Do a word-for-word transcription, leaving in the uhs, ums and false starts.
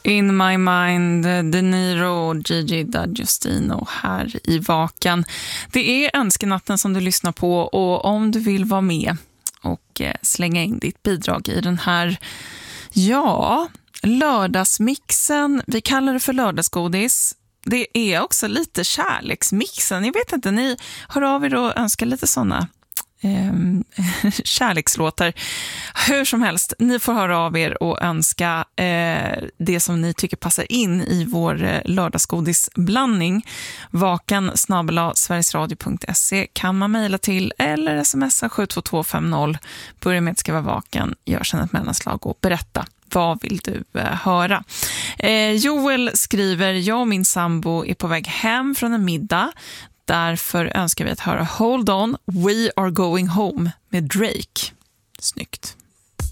In My Mind, De Niro och Gigi D'Agostino här i Vakan. Det är önskenatten som du lyssnar på, och om du vill vara med och slänga in ditt bidrag i den här, ja, lördagsmixen, vi kallar det för lördagsgodis. Det är också lite kärleksmixen. Jag vet inte, ni hör av er och önskar lite sådana eh, kärlekslåtar. Hur som helst, ni får höra av er och önska eh, det som ni tycker passar in i vår eh, lördagsgodisblandning. Vakan snabel-a sverigesradio punkt se kan man mejla till eller smsa sju två två fem noll. Börja med att skriva Vakan, gör sedan ett mellanslag och berätta. Vad vill du eh, höra? Eh, Joel skriver, jag och min sambo är på väg hem från en middag. Därför önskar vi att höra Hold On, We Are Going Home med Drake. Snyggt.